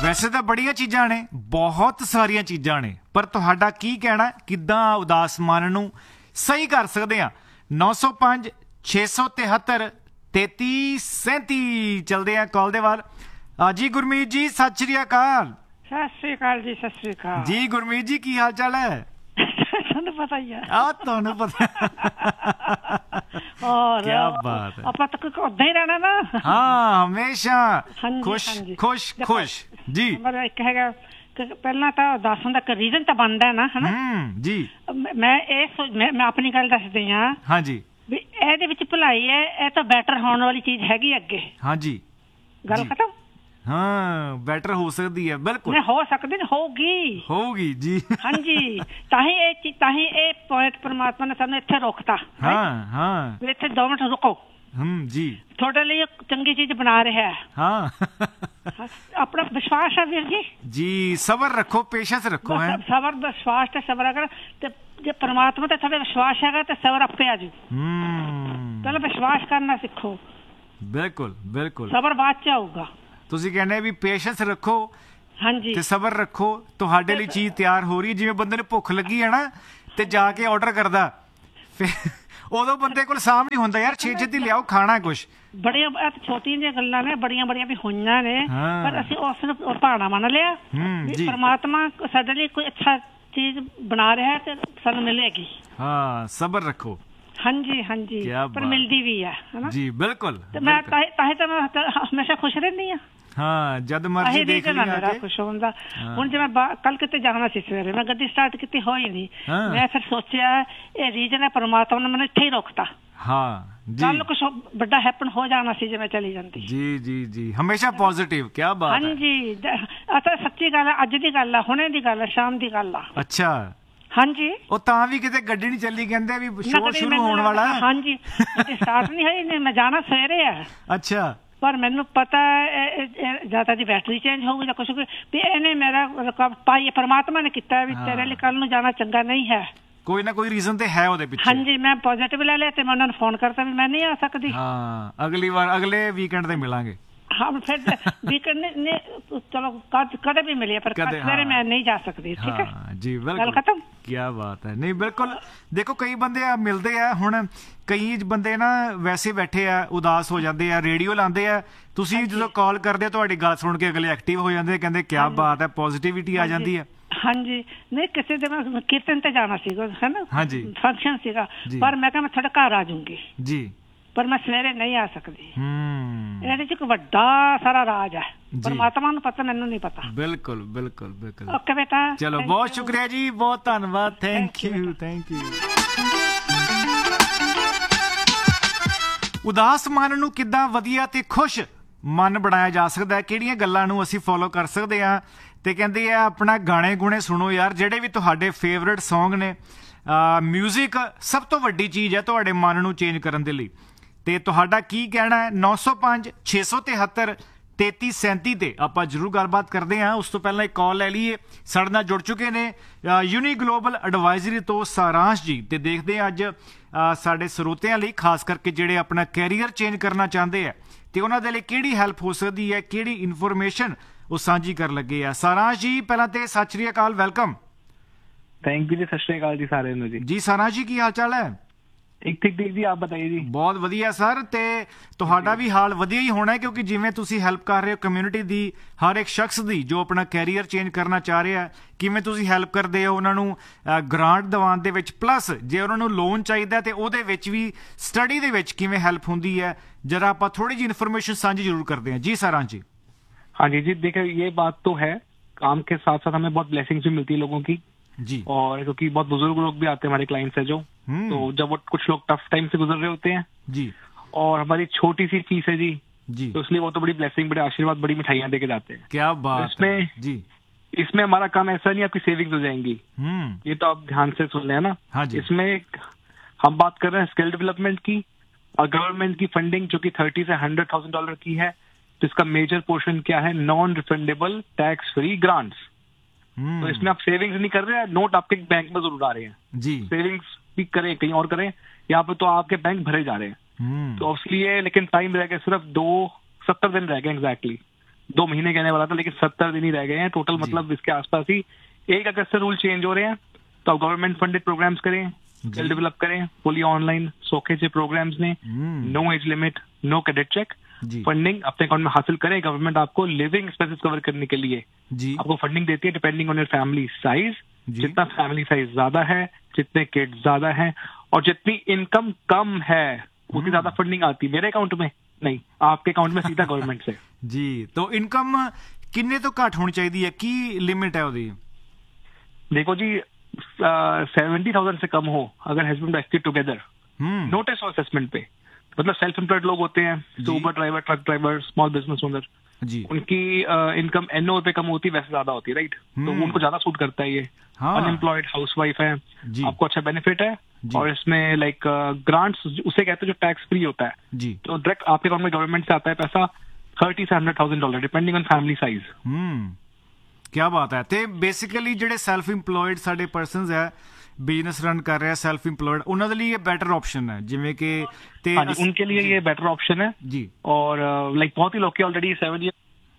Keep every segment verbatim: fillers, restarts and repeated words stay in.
ਵੈਸੇ ਤਾਂ ਬੜੀਆਂ ਚੀਜ਼ਾਂ ਨੇ, ਬਹੁਤ ਸਾਰੀਆਂ ਚੀਜ਼ਾਂ ਨੇ, ਪਰ ਤੁਹਾਡਾ ਕੀ ਕਹਿਣਾ ਕਿੱਦਾਂ ਉਦਾਸ ਮਨ ਨੂੰ ਸਹੀ ਕਰ ਸਕਦੇ ਆ? ਨੌ ਸੌ ਪੰਜ ਛੇ ਸੌ ਤਿਹੱਤਰ ਤੇਤੀ ਸੈਂਤੀ ਚਲਦੇ ਆ ਕਾਲ ਦੇ ਵੱਲ। ਜੀ ਗੁਰਮੀਤ ਜੀ ਸਤਿ ਸ਼੍ਰੀ ਅਕਾਲ। ਸਤਿ ਸ਼੍ਰੀ ਅਕਾਲ ਜੀ। ਸਤਿ ਸ਼੍ਰੀ ਅਕਾਲ ਜੀ ਗੁਰਮੀਤ ਜੀ, ਕੀ ਹਾਲ ਚਾਲ ਹੈ? ਤੁਹਾਨੂੰ ਪਤਾ ਹੀ ਹੈ। ਆ ਤੁਹਾਨੂੰ ਪਤਾ। और क्या बात है। ਆਪਾਂ ਤਾਂ ਉਦਾਂ ਹੀ ਰਹਿਣਾ ਨਾ। ਹਾਂ ਹਮੇਸ਼ਾ ਖੁਸ਼ ਹਾਂਜੀ। ਖੁਸ਼ ਖੁਸ਼ ਜੀ। ਪਰ ਇੱਕ ਹੈਗਾ ਪਹਿਲਾਂ ਤਾਂ ਉਦਾਸਨ ਦਾ ਇੱਕ ਰੀਜ਼ਨ ਤਾਂ ਬਣਦਾ ਨਾ, ਹਨਾ ਜੀ। ਮੈਂ ਇਹ ਮੈਂ ਆਪਣੀ ਗੱਲ ਦੱਸਦੀ ਹਾਂ। ਹਾਂਜੀ ਵੀ ਇਹਦੇ ਵਿੱਚ ਭਲਾਈ ਹੈ, ਇਹ ਤਾਂ ਬੈਟਰ ਹੋਣ ਵਾਲੀ ਚੀਜ਼ ਹੈਗੀ ਅੱਗੇ। ਹਾਂਜੀ ਗੱਲ ਖਤਮ। ਹਾਂ ਬੈਟਰ ਹੋ ਸਕਦੀ ਹੈ, ਬਿਲਕੁਲ ਹੋ ਸਕਦੀ ਨਹੀਂ, ਹੋਊਗੀ ਹੋਊਗੀ ਜੀ। ਹਾਂਜੀ ਤਾਂ ਹੀ ਇਹ ਤਾਂ ਹੀ ਇਹ ਪੁਆਇੰਟ ਪਰਮਾਤਮਾ ਨੇ ਸਾਨੂੰ ਇੱਥੇ ਰੋਕਤਾ। ਹਾਂ ਹਾਂ ਇੱਥੇ ਦੋ ਮਿੰਟ ਰੁਕੋ। ਹਮ ਜੀ ਤੁਹਾਡੇ ਲਈ ਚੰਗੀ ਚੀਜ਼ ਬਣਾ ਰਿਹਾ ਹੈ। ਹਾਂ ਆਪਣਾ ਵਿਸ਼ਵਾਸ ਹੈ ਵੀਰ ਜੀ। ਜੀ ਸਬਰ ਰੱਖੋ, ਪੇਸ਼ੈਂਸ ਰੱਖੋ। ਹੈ ਸਬਰ ਵਿਸ਼ਵਾਸ ਤੇ ਸਬਰ ਅਗਰ ਤੇ ਜੇ ਪਰਮਾਤਮਾ ਤੇ ਤੁਹਾਡੇ ਵਿਸ਼ਵਾਸ ਹੈਗਾ ਤੇ ਸਬਰ ਆਪੇ ਆ ਜੂ। ਪਹਿਲਾਂ ਵਿਸ਼ਵਾਸ ਕਰਨਾ ਸਿੱਖੋ। ਬਿਲਕੁਲ ਬਿਲਕੁਲ ਸਬਰ ਬਾਅਦ ਚ ਆਊਗਾ। ਤੁਸੀਂ ਕਹਿੰਦੇ ਵੀ ਪੇਸ਼ੈਂਸ ਰੱਖੋ ਹਾਂਜੀ ਤੇ ਸਬਰ ਰੱਖੋ, ਤੁਹਾਡੇ ਲਈ ਚੀਜ਼ ਤਿਆਰ ਹੋ ਰਹੀ ਹੈ। ਜਿਵੇਂ ਬੰਦੇ ਨੂੰ ਭੁੱਖ ਲੱਗੀ ਹੈ ਨਾ ਤੇ ਜਾ ਕੇ ਆਰਡਰ ਕਰਦਾ, ਫਿਰ ਉਦੋਂ ਬੰਦੇ ਕੋਲ ਸਾਹਮ ਨਹੀਂ ਹੁੰਦਾ, ਯਾਰ ਛੇ ਛੇਤੀ ਲਿਆਓ ਖਾਣਾ ਕੁਛ। ਬੜੀਆਂ ਛੋਟੀਆਂ ਜਿਹੀਆਂ ਗੱਲਾਂ ਨੇ, ਬੜੀਆਂ ਬੜੀਆਂ ਵੀ ਹੋਈਆਂ ਨੇ, ਪਰ ਅਸੀਂ ਉਸ ਨੂੰ ਭਾਣਾ ਮੰਨ ਲਿਆ। ਪਰਮਾਤਮਾ ਸਾਡੇ ਲਈ ਕੋਈ ਅੱਛਾ ਚੀਜ਼ ਬਣਾ ਰਿਹਾ ਤੇ ਸਾਨੂੰ ਮਿਲੇਗੀ। ਹਾਂ ਸਬਰ ਰੱਖੋ। ਹਾਂਜੀ ਹਾਂਜੀ ਪਰ ਮਿਲਦੀ ਵੀ ਹੈ ਜੀ। ਬਿਲਕੁਲ ਮੈਂ ਤਾਂ ਹੀ ਤਾਂ ਮੈਂ ਹਮੇਸ਼ਾ ਖੁਸ਼ ਰਹਿੰਦੀ ਹਾਂ। ਹਾਂ ਜਦ ਮਰਜ਼ੀ ਦੇਖ ਲਈ ਆ ਕੇ ਖੁਸ਼ ਹੁੰਦਾ। ਹੁਣ ਜੇ ਮੈਂ ਕੱਲ ਕਿਤੇ ਜਾਣਾ ਸੀ ਸਵੇਰੇ, ਮੈਂ ਗੱਡੀ ਸਟਾਰਟ ਕੀਤੀ ਹੋਈ ਨਹੀਂ, ਮੈਂ ਫਿਰ ਸੋਚਿਆ ਇਹ ਰੀਜਨ ਹੈ, ਪਰਮਾਤਮਾ ਨੇ ਮੈਨੂੰ ਇੱਥੇ ਹੀ ਰੋਕਤਾ। ਹਾਂ ਕੱਲ ਕੁਛ ਵੱਡਾ ਹੈਪਨ ਹੋ ਜਾਣਾ ਸੀ ਜੇ ਮੈਂ ਚਲੀ ਜਾਂਦੀ। ਜੀ ਜੀ ਜੀ ਹਮੇਸ਼ਾ ਪੋਜ਼ਿਟਿਵ। ਕੀ ਬਾਤ ਹੈ। ਹਾਂਜੀ ਤਾਂ ਸੱਚੀ ਗੱਲ ਹੈ, ਅੱਜ ਦੀ ਗੱਲ ਆ, ਹੁਣੇ ਦੀ ਗੱਲ ਹੈ, ਸ਼ਾਮ ਦੀ ਗੱਲ ਆ। ਅੱਛਾ ਹਾਂਜੀ ਉਹ ਤਾਂ ਵੀ ਕਿਤੇ ਗੱਡੀ ਨਹੀਂ ਚੱਲੀ, ਕਹਿੰਦੇ ਵੀ ਸ਼ੋਅ ਸ਼ੁਰੂ ਹੋਣ ਵਾਲਾ। ਹਾਂਜੀ ਸਟਾਰਟ ਨਹੀਂ ਹੋਈ, ਮੈਂ ਜਾਣਾ ਸਵੇਰੇ ਹੈ। ਅੱਛਾ ਪਰ ਮੈਨੂੰ ਪਤਾ ਜਾਂ ਤਾਂ ਦੀ ਬੈਟਰੀ ਚੇਂਜ ਹੋਊਗੀ ਜਾਂ ਕੁਛ ਵੀ ਇਹਨੇ ਮੇਰਾ ਪਾਈ ਪਰਮਾਤਮਾ ਨੇ ਕੀਤਾ ਵੀ ਤੇਰੇ ਲਈ ਕੱਲ ਨੂੰ ਜਾਣਾ ਚੰਗਾ ਨਹੀਂ ਹੈ। ਕੋਈ ਨਾ ਕੋਈ ਰੀਜ਼ਨ ਤੇ ਹੈ ਉਹਦੇ ਪਿੱਛੇ। ਹਾਂਜੀ ਮੈਂ ਪੋਜ਼ਿਟਿਵ ਲੈ ਲਿਆ ਤੇ ਮੈਂ ਉਹਨਾਂ ਨੂੰ ਫੋਨ ਕਰਤਾ ਵੀ ਮੈਂ ਨਹੀਂ ਆ ਸਕਦੀ। ਹਾਂ ਅਗਲੀ ਵਾਰ ਅਗਲੇ ਵੀਕਐਂਡ ਤੇ ਮਿਲਾਂਗੇ। ਹਾਂ ਫਿਰ ਵੀਕਐਂਡ ਨੇ ਚਲੋ ਕਦੇ ਵੀ ਮਿਲਿਆ, ਪਰ ਸਵੇਰੇ ਮੈਂ ਨਹੀਂ ਜਾ ਸਕਦੀ। ਠੀਕ ਹੈ ਜੀ ਬਿਲਕੁਲ ਖਤਮ। ਕੀ ਬਾਤ ਹੈ। ਨਹੀਂ ਬਿਲਕੁਲ ਦੇਖੋ ਕਈ ਬੰਦੇ ਆ ਮਿਲਦੇ ਆ, ਹੁਣ ਕਈ ਬੰਦੇ ਨਾ ਵੈਸੇ ਬੈਠੇ ਆ ਉਦਾਸ ਹੋ ਜਾਂਦੇ ਆ, ਰੇਡੀਓ ਲਾਉਂਦੇ ਆ, ਤੁਸੀਂ ਜਦੋਂ ਕਾਲ ਕਰਦੇ ਆ ਤੁਹਾਡੀ ਗੱਲ ਸੁਣ ਕੇ ਅਗਲੇ ਐਕਟਿਵ ਹੋ ਜਾਂਦੇ, ਕਹਿੰਦੇ ਕਿਆ ਬਾਤ ਹੈ, ਪੋਜ਼ਿਟਿਵਿਟੀ ਆ ਜਾਂਦੀ ਹੈ। ਹਾਂਜੀ ਨਹੀਂ ਕਿਸੇ ਦੇ ਮੈਂ ਕੀਰਤਨ ਤੇ ਜਾਣਾ ਸੀਗਾ ਹੈ ਨਾ, ਫੰਕਸ਼ਨ ਸੀਗਾ, ਪਰ ਮੈਂ ਕਿਹਾ ਮੈਂ ਤੁਹਾਡੇ ਘਰ ਆ ਜਾਊਂਗੀ ਜੀ, ਪਰ ਮੈਂ ਸਵੇਰੇ ਨਹੀਂ ਆ ਸਕਦੀ। ਇਹਦੇ ਚ ਇੱਕ ਵੱਡਾ ਸਾਰਾ ਰਾਜ ਹੈ, ਪਰਮਾਤਮਾ ਨੂੰ ਪਤਾ, ਮੈਨੂੰ ਨਹੀਂ ਪਤਾ। ਬਿਲਕੁਲ ਬਿਲਕੁਲ ਬਿਲਕੁਲ। ਓਕੇ ਬੇਟਾ ਚਲੋ ਬਹੁਤ ਸ਼ੁਕਰੀਆ ਜੀ, ਬਹੁਤ ਧੰਨਵਾਦ। Thank you thank you. ਉਦਾਸ ਮਨ ਨੂੰ ਕਿੱਦਾਂ ਵਧੀਆ ਤੇ ਖੁਸ਼ ਮਨ ਬਣਾਇਆ ਜਾ ਸਕਦਾ ਹੈ, ਕਿਹੜੀਆਂ ਗੱਲਾਂ ਨੂੰ ਅਸੀਂ ਫੋਲੋ ਕਰ ਸਕਦੇ ਹਾਂ। ਤੇ ਕਹਿੰਦੇ ਆ ਆਪਣਾ ਗਾਣੇ ਗੁਣੇ ਸੁਣੋ ਯਾਰ, ਜਿਹੜੇ ਵੀ ਤੁਹਾਡੇ ਫੇਵਰੇਟ ਸੌਂਗ ਨੇ। ਮਿਊਜ਼ਿਕ ਸਭ ਤੋਂ ਵੱਡੀ ਚੀਜ਼ ਹੈ ਤੁਹਾਡੇ ਮਨ ਨੂੰ ਚੇਂਜ ਕਰਨ ਦੇ ਲਈ। ਤੇ ਤੁਹਾਡਾ ਕੀ ਕਹਿਣਾ ਹੈ? ਨੌ ਸੌ ਪੰਜ ਛੇ ਸੌ ਤਿਹੱਤਰ ਤੇਤੀ ਸੈਂਤੀ ਤੇ ਆਪਾਂ ਜ਼ਰੂਰ ਗੱਲਬਾਤ ਕਰਦੇ ਹਾਂ। ਉਸ ਤੋਂ ਪਹਿਲਾਂ ਇੱਕ ਕਾਲ ਲੈ ਲਈਏ। ਸਾਡੇ ਨਾਲ ਜੁੜ ਚੁੱਕੇ ਨੇ ਯੂਨੀ ਗਲੋਬਲ ਐਡਵਾਈਜ਼ਰੀ ਤੋਂ ਸਾਰਾਂਸ਼ ਜੀ, ਤੇ ਦੇਖਦੇ ਹਾਂ ਅੱਜ ਸਾਡੇ ਸਰੋਤਿਆਂ ਲਈ, ਖਾਸ ਕਰਕੇ ਜਿਹੜੇ ਆਪਣਾ ਕੈਰੀਅਰ ਚੇਂਜ ਕਰਨਾ ਚਾਹੁੰਦੇ ਆ ਤੇ ਉਹਨਾਂ ਦੇ ਲਈ ਕਿਹੜੀ ਹੈਲਪ ਹੋ ਸਕਦੀ ਹੈ, ਕਿਹੜੀ ਇਨਫੋਰਮੇਸ਼ਨ ਉਹ ਸਾਂਝੀ ਕਰਨ ਲੱਗੇ ਆ। ਸਾਰਾਂਸ਼ ਜੀ ਪਹਿਲਾਂ ਤੇ ਸਤਿ ਸ਼੍ਰੀ ਅਕਾਲ, ਵੈਲਕਮ। ਥੈਂਕ ਯੂ ਜੀ, ਸਤਿ ਸ਼੍ਰੀ ਅਕਾਲ ਜੀ ਸਾਰਿਆਂ ਨੂੰ। ਜੀ ਜੀ ਸਾਰਾਂਸ਼ ਜੀ ਕੀ ਹਾਲ ਚਾਲ ਹੈ? ਠੀਕ ਠੀਕ ਠੀਕ ਜੀ, ਆਪ ਬਤਾਈਏ ਜੀ। ਬਹੁਤ ਵਧੀਆ ਸਰ, ਤੇ ਤੁਹਾਡਾ ਵੀ ਹਾਲ ਵਧੀਆ ਹੀ ਹੋਣਾ, ਕਿਉਂਕਿ ਜਿਵੇਂ ਤੁਸੀਂ ਹੈਲਪ ਕਰ ਰਹੇ ਹੋ ਕਮਿਊਨਿਟੀ ਦੀ, ਹਰ ਇੱਕ ਸ਼ਖਸ ਦੀ ਜੋ ਆਪਣਾ ਕੈਰੀਅਰ ਚੇਂਜ ਕਰਨਾ ਚਾਹ ਰਿਹਾ, ਕਿਵੇਂ ਤੁਸੀਂ ਹੈਲਪ ਕਰਦੇ ਹੋ ਉਹਨਾਂ ਨੂੰ ਗ੍ਰਾਂਟ ਦਿਵਾਉਣ ਦੇ ਵਿੱਚ, ਪਲੱਸ ਜੇ ਉਹਨਾਂ ਨੂੰ ਲੋਨ ਚਾਹੀਦਾ ਤੇ ਉਹਦੇ ਵਿੱਚ ਵੀ, ਸਟੱਡੀ ਦੇ ਵਿੱਚ ਕਿਵੇਂ ਹੈਲਪ ਹੁੰਦੀ ਹੈ, जरा आप थोड़ी जी इन्फॉर्मेशन साझी जरूर करते हैं। जी सारांश जी। हाँ जी जी देखिए, ये बात तो है, काम के साथ साथ हमें बहुत ब्लेसिंग्स भी मिलती है लोगों की जी, और क्योंकि बहुत बुजुर्ग लोग भी आते हैं हमारे क्लाइंट्स है जो, तो जब वो कुछ लोग टफ टाइम से गुजर रहे होते हैं जी, और हमारी छोटी सी चीज है जी जी, तो इसलिए वो तो बड़ी ब्लेसिंग, बड़े आशीर्वाद, बड़ी मिठाइयाँ देके जाते हैं। क्या बात। इसमें जी इसमें हमारा काम ऐसा नहीं आपकी सेविंग्स हो जाएंगी, ये तो आप ध्यान से सुन लें ना। हाँ जी। इसमें हम बात कर रहे हैं स्किल डेवलपमेंट की और गवर्नमेंट की फंडिंग जो कि थर्टी से हंड्रेड थाउजेंड डॉलर की है, जिसका मेजर पोर्शन क्या है, non refundable tax free grants. तो इसमें आप सेविंग्स नहीं कर रहे हैं, नोट आपके बैंक में जरूर आ रहे हैं जी, सेविंग्स भी करें कहीं और करें, यहाँ पे तो आपके बैंक भरे जा रहे हैं। तो इसलिए लेकिन टाइम रह गया सिर्फ दो सत्तर दिन रह गए एग्जैक्टली, दो महीने कहने वाला था, लेकिन सत्तर दिन ही रह गए हैं टोटल, मतलब इसके आसपास ही। एक अगस्त से रूल चेंज हो रहे हैं, तो आप गवर्नमेंट फंडेड प्रोग्राम्स करें, स्किल डेवलप करें, फुली ऑनलाइन सोखे जे प्रोग्राम्स ने, no age limit, no credit check, funding अपने अकाउंट में हासिल करें। गवर्नमेंट आपको लिविंग एक्सपेंसेस कवर करने के लिए जी आपको फंडिंग देती है depending on your family size. जितना फैमिली साइज ज्यादा है, जितने किड्स ज्यादा हैं, और जितनी इनकम कम है, उतनी ज्यादा फंडिंग आती है। मेरे अकाउंट में नहीं, आपके अकाउंट में सीधा गवर्नमेंट से। जी, तो इनकम किन्ने तो घट होनी चाहिए, की लिमिट है ओदी? देखो जी, सेवेंटी थाउजेंड से कम हो अगर हस्बैंड वाइफ टुगेदर, नोटिस और असेसमेंट पे, मतलब सेल्फ एम्प्लॉयड लोग होते हैं, उबर driver, truck driver, small business owner, उनकी इनकम एनओ पे कम होती है, वैसे ज्यादा होती है, राइट? तो उनको ज्यादा सूट करता है ये। अनएम्प्लॉयड हाउस वाइफ है, आपको अच्छा बेनिफिट है, और इसमें लाइक ग्रांट्स उसे कहते हैं जो टैक्स फ्री होता है जी। तो डायरेक्ट आपके अकाउंट में गवर्नमेंट से आता है पैसा, थर्टी से hundred thousand dollar depending on family size. क्या बात है। ते बेसिकली ਜਿਹੜੇ ਸੈਲਫ ਇੰਪਲੋਇਡ ਸਾਡੇ ਪਰਸਨਸ ਹੈ, बिजनेस रन कर रहे हैं, सेल्फ इंप्लॉयड, उन्होंने लिए ये बेटर ऑप्शन है, जिमें कि ते हाँ, उनके लिए ये बेटर ऑप्शन है जी। और लाइक uh, बहुत ही लोग के ऑलरेडी सेवन ईयर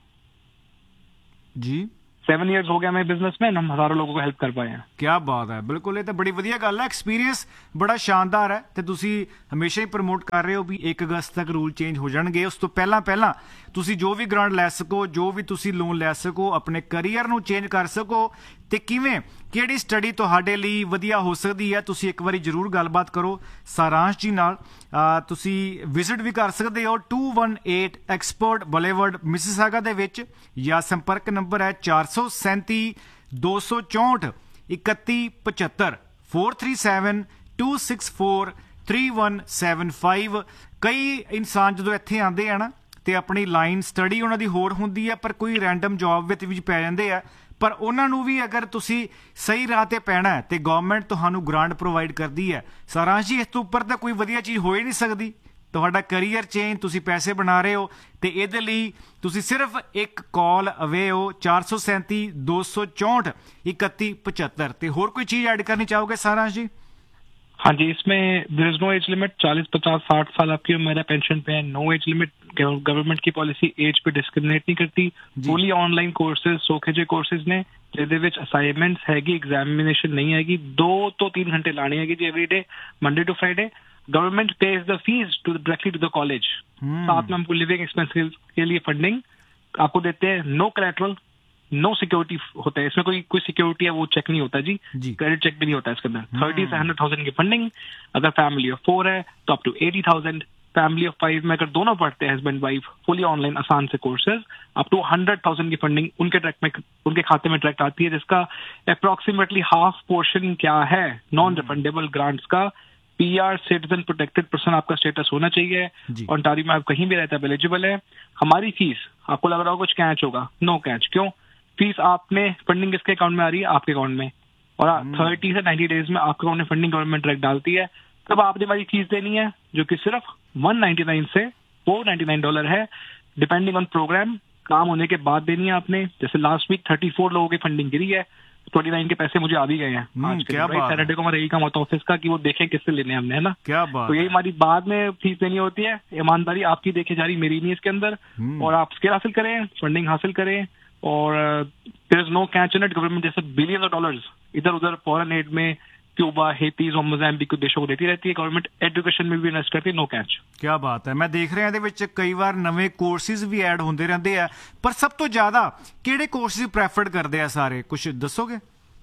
जी सेवन ईयर्स हो गया मैं बिजनेस में, हम हजारों लोगों को हेल्प कर पाए हैं। क्या बात है, बिल्कुल, ये तो बड़ी वधिया गल है। एक्सपीरियंस बड़ा शानदार है, ਤੇ ਤੁਸੀਂ ਹਮੇਸ਼ਾ ਹੀ ਪ੍ਰਮੋਟ ਕਰ ਰਹੇ ਹੋ ਵੀ ਇੱਕ ਅਗਸਤ ਤੱਕ ਰੂਲ ਚੇਂਜ ਹੋ ਜਾਣਗੇ। ਉਸ ਤੋਂ ਪਹਿਲਾਂ ਪਹਿਲਾਂ ਤੁਸੀਂ ਜੋ ਵੀ ਗ੍ਰਾਂਟ ਲੈ ਸਕੋ, ਜੋ ਵੀ ਤੁਸੀਂ ਲੋਨ ਲੈ ਸਕੋ, ਆਪਣੇ ਕਰੀਅਰ ਨੂੰ ਚੇਂਜ ਕਰ ਸਕੋ, ਤੇ ਕਿਵੇਂ ਕਿਹੜੀ ਸਟੱਡੀ ਤੁਹਾਡੇ ਲਈ ਵਧੀਆ ਹੋ ਸਕਦੀ ਹੈ, ਤੁਸੀਂ ਇੱਕ ਵਾਰੀ ਜ਼ਰੂਰ ਗੱਲਬਾਤ ਕਰੋ ਸਾਰਾਂਸ਼ ਜੀ ਨਾਲ। ਤੁਸੀਂ ਵਿਜ਼ਿਟ ਵੀ ਕਰ ਸਕਦੇ ਹੋ to one eight export boulevard Mississauga ਦੇ ਵਿੱਚ, ਜਾਂ ਸੰਪਰਕ ਨੰਬਰ ਹੈ ਚਾਰ ਸੌ ਸੈਂਤੀ ਦੋ ਸੌ ਚੌਂਹਠ ਇਕੱਤੀ ਪਝੱਤਰ four three seven two six four three one seven five. कई इंसान जो इत्थे आते हैं ना, तो अपनी लाइन स्टडी उन्होंने होर होंदी है, पर कोई रैंडम जॉब विच भी पै जाते हैं, पर उन्होंने भी अगर तुसी सही राह ते पैना है तो गवर्नमेंट तुहानू ग्रांट प्रोवाइड करती है। सारांश जी, इस तो उपर तो कोई वधिया चीज़ हो ही नहीं सकती। ਤੁਹਾਡਾ ਕਰੀਅਰ ਚੇਂਜ, ਤੁਸੀਂ ਪੈਸੇ ਬਣਾ ਰਹੇ ਹੋ, ਤੇ ਇਹਦੇ ਲਈ ਤੁਸੀਂ ਸਿਰਫ ਇੱਕ ਕਾਲ ਅਵੇ ਹੋ ਚਾਰ ਸੌ ਸੈਂਤੀ ਦੋ ਸੌ ਚੌਂਹਠ इकतीस पचहत्तर। ਤੇ ਹੋਰ ਕੋਈ चीज ऐड करनी चाहोगे सारांश जी? हाँ जी, इसमें there is no age limit, चालीस पचास साठ साल आपकी मेरा पेंशन पे है, नो एज लिमिट। गवर्नमेंट की पॉलिसी एज पे डिस्क्रिमिनेट नहीं करती। फुली ऑनलाइन कोर्सेज सोखे जे कोर्सेज ने ਜਿਹਦੇ ਵਿੱਚ ਅਸਾਈਨਮੈਂਟਸ ਹੈਗੀ, एग्जामिनेशन नहीं हैगी, दो तो तीन घंटे लानी हैगी जी every day, Monday to Friday. Government page the fees to directly to the college. साथ में हमको लिविंग एक्सपेंसेस के लिए फंडिंग आपको देते हैं। नो कोलैटरल, नो सिक्योरिटी होता है इसमें, कोई कोई सिक्योरिटी है वो चेक नहीं होता जी, क्रेडिट चेक भी नहीं होता है इसके अंदर। थर्टी से हंड्रेड थाउजेंड की फंडिंग, अगर फैमिली ऑफ फोर है तो up to eighty thousand, family of five में अगर दोनों पढ़ते हैं हस्बैंड वाइफ, फुली ऑनलाइन आसान से courses, up two hundred thousand की फंडिंग उनके ट्रैक में, उनके खाते में डायरेक्ट आती है, जिसका अप्रोक्सीमेटली हाफ पोर्शन क्या है नॉन रिफंडेबल ग्रांट्स का। पीआर सिटीजन प्रोटेक्टेड पर्सन आपका स्टेटस होना चाहिए, ओंटारियो में आप कहीं भी रहते हैं एलिजिबल है। हमारी फीस, आपको लग रहा होगा कुछ कैच होगा, नो कैच। क्यों? फीस आपने फंडिंग किसके अकाउंट में आ रही है? आपके अकाउंट में, और थर्टी से नाइन्टी डेज में आपके अकाउंट में फंडिंग गवर्नमेंट डायरेक्ट डालती है। तब आपने हमारी फीस देनी है, जो कि सिर्फ वन नाइन्टी नाइन से फोर नाइन्टी नाइन डॉलर है, डिपेंडिंग ऑन प्रोग्राम। काम होने के बाद देनी है आपने। जैसे लास्ट वीक थर्टी फोर लोगों की फंडिंग गिरी है, ट्वेंटी नाइन के पैसे मुझे आ भी गए हैं आज के। सैटरडे को हमारा यही काम होता है ऑफिस का कि वो देखें किससे लेने हमने, है ना। क्या बात। तो यही हमारी बाद में फीस देनी होती है। ईमानदारी आपकी देखी जा रही, मेरी नहीं इसके अंदर। और आप स्किल हासिल करें, फंडिंग हासिल करें, और there is no catch in it. Government जैसे बिलियन ऑफ डॉलर्स इधर उधर फॉरेन एड में क्यूबा, हेतीज और मोजाम्बिक के देशों को देती रहती है। गवर्नमेंट एजुकेशन में भी इन्वेस्ट करती है, नो कैच। क्या बात है। मैं देख रहा ਇਹਦੇ ਵਿੱਚ ਕਈ ਵਾਰ ਨਵੇਂ ਕੋਰਸਿਸ ਵੀ ਐਡ ਹੁੰਦੇ ਰਹਿੰਦੇ ਆ, ਪਰ ਸਭ ਤੋਂ ਜ਼ਿਆਦਾ ਕਿਹੜੇ ਕੋਰਸਿਸ ਪ੍ਰੈਫਰਡ ਕਰਦੇ ਆ ਸਾਰੇ, कुछ दसोगे?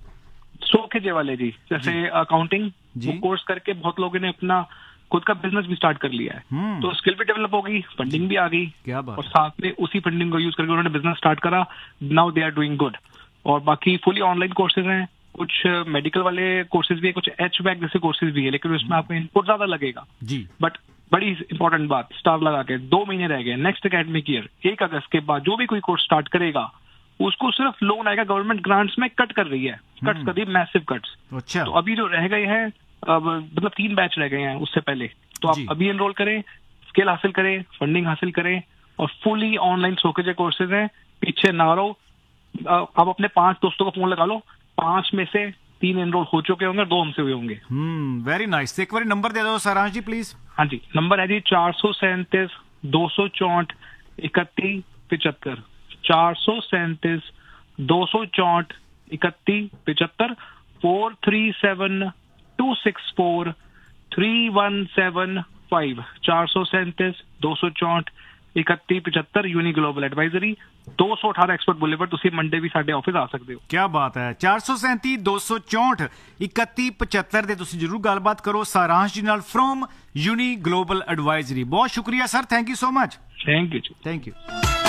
सोखे जे वाले जी, जैसे अकाउंटिंग वो कोर्स करके बहुत लोगों ने अपना खुद का बिजनेस भी स्टार्ट कर लिया है, तो स्किल भी डेवलप हो गई, फंडिंग भी आ गई। क्या बात। और साथ में उसी फंडिंग को यूज करके उन्होंने बिजनेस स्टार्ट करा, now they are doing good. और बाकी फुली ऑनलाइन कोर्सेज हैं, कुछ मेडिकल वाले कोर्सेज भी है, कुछ एच बैक जैसे कोर्सेज भी है, लेकिन उसमें आपको इनपुट ज्यादा लगेगा जी। बट बड़ी इंपॉर्टेंट बात, स्टार लगा के दो महीने रह गए नेक्स्ट एकेडमिक ईयर, एक अगस्त के बाद जो भी कोई कोर्स स्टार्ट करेगा उसको सिर्फ लोन आएगा। गवर्नमेंट ग्रांट्स में कट कर रही है, कट्स कर दी, मैसिव कट्स। अच्छा। तो अभी जो रह गए हैं, अब मतलब तीन बैच रह गए हैं उससे पहले, तो आप अभी एनरोल करें, स्किल हासिल करें, फंडिंग हासिल करें, और फुली ऑनलाइन सोकेजे कोर्सेज हैं, पीछे ना रहो। आप अपने पांच दोस्तों को फोन लगा लो, पांच में से तीन एनरोल हो चुके होंगे, दो हमसे हुए होंगे। हम्म वेरी नाइस। एक बार नंबर दे दो सारांश जी प्लीज। हाँ जी, नंबर है जी चार सौ सैंतीस दो सौ चौंठ इकतीस पिछहत्तर चार सौ सैंतीस दो सौ चौंठ इकतीस पिचहत्तर four three seven to six four three one seven five चार सौ सैंतीस दो सौ चौंठ इकतीस पिचहत्तर यूनी ग्लोबल एडवाइजरी दो सौ अठारह एक्सपर्ट बुलेवर्ड। तुसी मंडे भी साडे ऑफिस आ सकते हो। क्या बात है। चार सौ सैंती दो सौ चौंठ इकतीस पचहत्तर ਦੇ ਤੁਸੀਂ ਜਰੂਰ ਗੱਲਬਾਤ ਕਰੋ ਸਾਰਾਂਸ਼ ਜੀ ਨਾਲ ਫਰੋਮ ਯੂਨੀ ਗਲੋਬਲ ਐਡਵਾਈਜ਼ਰੀ। ਬਹੁਤ ਸ਼ੁਕਰੀਆ sir, thank you so much. Thank you ਜੀ, ਥੈਂਕ ਯੂ।